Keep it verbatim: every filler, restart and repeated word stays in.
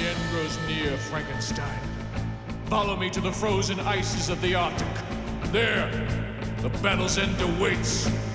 end grows near, Frankenstein. Follow me to the frozen ices of the Arctic. There, the battle's end awaits.